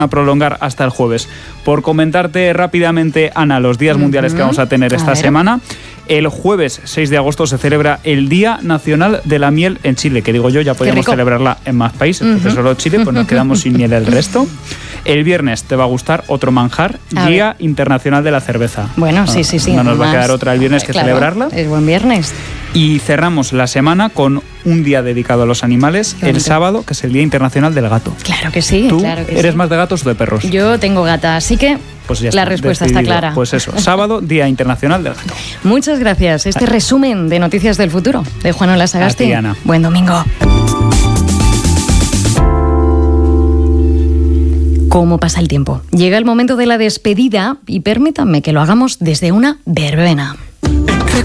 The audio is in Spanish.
a prolongar hasta el jueves. Por comentarte rápidamente, Ana, los días mundiales que vamos a tener esta semana. El jueves 6 de agosto se celebra el Día Nacional de la Miel en Chile, que digo yo, ya podríamos celebrarla en más países, porque solo Chile, pues nos quedamos sin miel el resto. El viernes te va a gustar otro manjar, Día Internacional de la Cerveza. Bueno, sí. No nos va a quedar otra el viernes que celebrarla. Es buen viernes. Y cerramos la semana con un día dedicado a los animales, el sábado, que es el Día Internacional del Gato. Claro que sí. ¿Tú eres más de gatos o de perros? Yo tengo gata, así que pues la respuesta está clara. Pues eso, sábado, Día Internacional del Gato. Muchas gracias. Este resumen de Noticias del Futuro de Juanola Sagasti. A ti, Ana. Buen domingo. ¿Cómo pasa el tiempo? Llega el momento de la despedida y permítanme que lo hagamos desde una verbena.